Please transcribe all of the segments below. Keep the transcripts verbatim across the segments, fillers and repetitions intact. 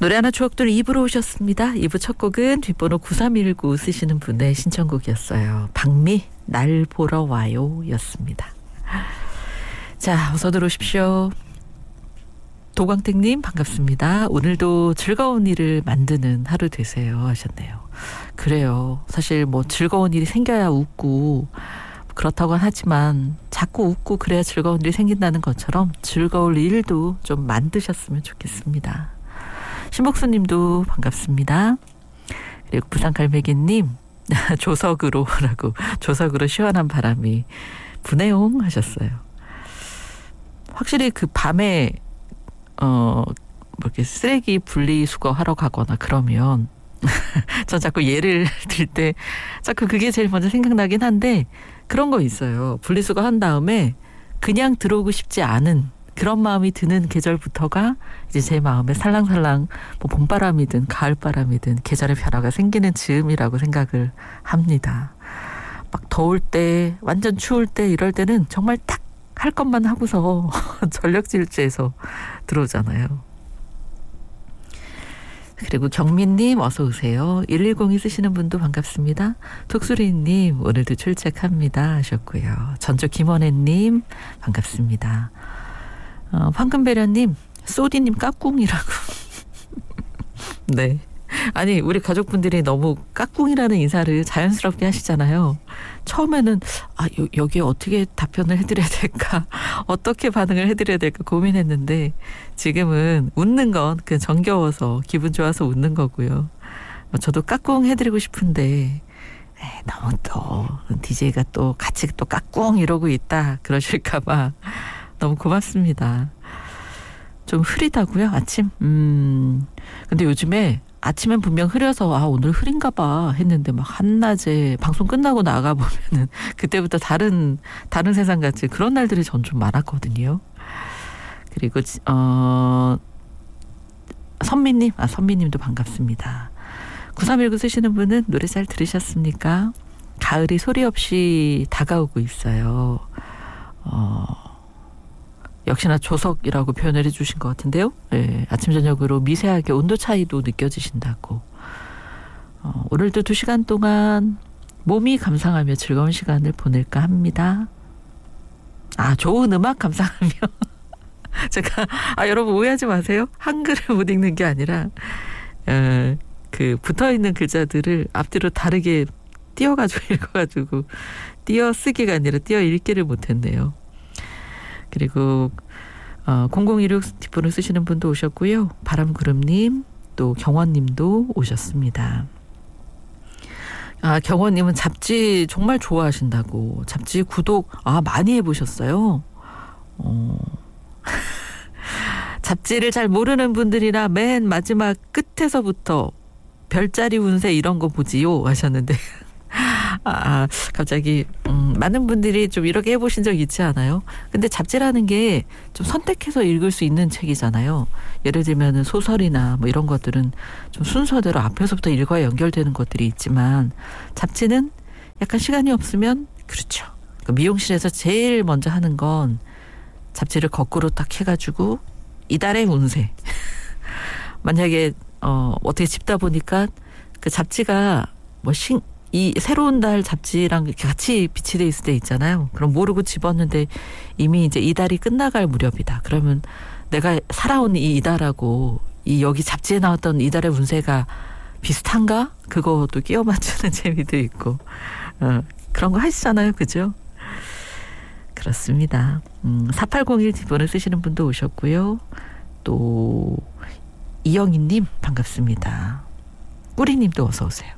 노래 하나 추억들 이 부로 오셨습니다. 이 부 첫 곡은 뒷번호 구삼일구 쓰시는 분의 신청곡이었어요. 박미 날 보러 와요 였습니다. 자, 어서 들어오십시오. 도광택님 반갑습니다. 오늘도 즐거운 일을 만드는 하루 되세요 하셨네요. 그래요. 사실 뭐 즐거운 일이 생겨야 웃고 그렇다고 하지만 자꾸 웃고 그래야 즐거운 일이 생긴다는 것처럼 즐거울 일도 좀 만드셨으면 좋겠습니다. 신복수님도 반갑습니다. 그리고 부산갈매기님 조석으로 라고 조석으로 시원한 바람이 부네용 하셨어요. 확실히 그 밤에 어, 뭐 이렇게 쓰레기 분리수거 하러 가거나 그러면 전 자꾸 예를 들 때 자꾸 그게 제일 먼저 생각나긴 한데 그런 거 있어요. 분리수거 한 다음에 그냥 들어오고 싶지 않은 그런 마음이 드는 계절부터가 이제 제 마음에 살랑살랑 뭐 봄바람이든 가을바람이든 계절의 변화가 생기는 즈음이라고 생각을 합니다. 막 더울 때 완전 추울 때 이럴 때는 정말 딱 할 것만 하고서 전력질주해서 들어오잖아요. 그리고 경민님 어서 오세요. 일일공이 쓰시는 분도 반갑습니다. 독수리님 오늘도 출첵합니다 하셨고요. 전조 김원혜님 반갑습니다. 어, 황금배려님 소디님 까꿍이라고. 네. 아니 우리 가족분들이 너무 까꿍이라는 인사를 자연스럽게 하시잖아요. 처음에는 아 여, 여기에 어떻게 답변을 해드려야 될까 어떻게 반응을 해드려야 될까 고민했는데 지금은 웃는 건 그냥 정겨워서 기분 좋아서 웃는 거고요. 저도 까꿍 해드리고 싶은데 에이, 너무 또 디제이가 또 같이 또 까꿍 이러고 있다 그러실까 봐 너무 고맙습니다. 좀 흐리다고요 아침? 음 근데 요즘에 아침엔 분명 흐려서 아 오늘 흐린가 봐 했는데 막 한낮에 방송 끝나고 나가 보면은 그때부터 다른 다른 세상 같이 그런 날들이 전 좀 많았거든요. 그리고 어 선미님 아 선미님도 반갑습니다. 구삼일구 쓰시는 분은 노래 잘 들으셨습니까? 가을이 소리 없이 다가오고 있어요. 어. 역시나 조석이라고 표현을 해주신 것 같은데요. 네, 아침 저녁으로 미세하게 온도 차이도 느껴지신다고. 어, 오늘도 두 시간 동안 몸이 감상하며 즐거운 시간을 보낼까 합니다. 아 좋은 음악 감상하며. 제가 아 여러분 오해하지 마세요. 한글을 못 읽는 게 아니라 어, 그 붙어있는 글자들을 앞뒤로 다르게 띄어가지고 읽어가지고 띄어쓰기가 아니라 띄어 읽기를 못했네요. 그리고 어, 공공일육 뒷번호 쓰시는 분도 오셨고요. 바람구름님 또 경원님도 오셨습니다. 아 경원님은 잡지 정말 좋아하신다고. 잡지 구독 아 많이 해보셨어요. 어. 잡지를 잘 모르는 분들이라 맨 마지막 끝에서부터 별자리 운세 이런 거 보지요 하셨는데 아, 갑자기 음, 많은 분들이 좀 이렇게 해보신 적 있지 않아요? 근데 잡지라는 게 좀 선택해서 읽을 수 있는 책이잖아요. 예를 들면 소설이나 뭐 이런 것들은 좀 순서대로 앞에서부터 읽어야 연결되는 것들이 있지만 잡지는 약간 시간이 없으면 그렇죠. 그러니까 미용실에서 제일 먼저 하는 건 잡지를 거꾸로 딱 해가지고 이달의 운세 만약에 어, 어떻게 집다 보니까 그 잡지가 뭐 신 이 새로운 달 잡지랑 이렇게 같이 비치돼 있을 때 있잖아요. 그럼 모르고 집었는데 이미 이제 이달이 끝나갈 무렵이다. 그러면 내가 살아온 이 이달하고 이 여기 잡지에 나왔던 이달의 운세가 비슷한가? 그것도 끼워 맞추는 재미도 있고 어, 그런 거 하시잖아요. 그죠? 그렇습니다. 음, 사팔공일 뒷번호 쓰시는 분도 오셨고요. 또 이영희님 반갑습니다. 꾸리님도 어서 오세요.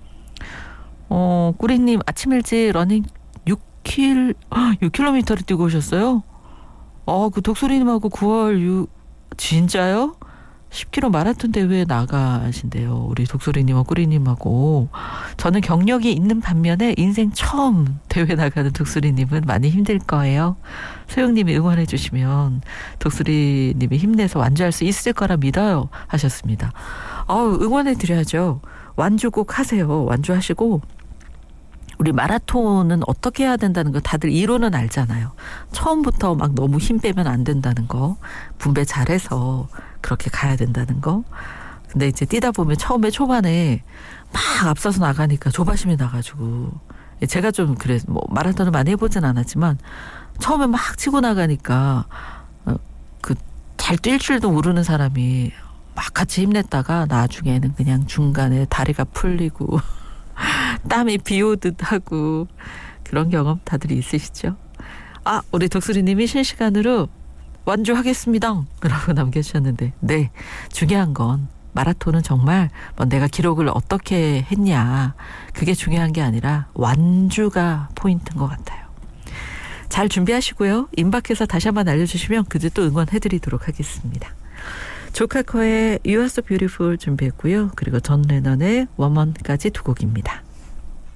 어, 꾸리님 아침 일찍 러닝 육 킬, 육 킬로미터를 뛰고 오셨어요? 어, 그 독수리님하고 구월 육, 진짜요? 십 킬로미터 마라톤 대회에 나가신대요. 우리 독수리님하고 꾸리님하고. 저는 경력이 있는 반면에 인생 처음 대회 나가는 독수리님은 많이 힘들 거예요. 소영님이 응원해 주시면 독수리님이 힘내서 완주할 수 있을 거라 믿어요 하셨습니다. 아우, 응원해 드려야죠. 완주 꼭 하세요. 완주하시고 우리 마라톤은 어떻게 해야 된다는 거 다들 이론은 알잖아요. 처음부터 막 너무 힘 빼면 안 된다는 거, 분배 잘해서 그렇게 가야 된다는 거. 근데 이제 뛰다 보면 처음에 초반에 막 앞서서 나가니까 조바심이 나가지고 제가 좀 그래 뭐 마라톤을 많이 해보진 않았지만 처음에 막 치고 나가니까 그 잘 뛸 줄도 모르는 사람이 막 같이 힘냈다가 나중에는 그냥 중간에 다리가 풀리고 땀이 비오듯 하고 그런 경험 다들 있으시죠? 아, 우리 독수리님이 실시간으로 완주하겠습니다 라고 남겨주셨는데 네, 중요한 건 마라톤은 정말 뭐 내가 기록을 어떻게 했냐 그게 중요한 게 아니라 완주가 포인트인 것 같아요. 잘 준비하시고요. 임박해서 다시 한번 알려주시면 그제 또 응원해드리도록 하겠습니다. 조카커의 You Are So Beautiful 준비했고요. 그리고 존 레넌의 워먼까지 두 곡입니다.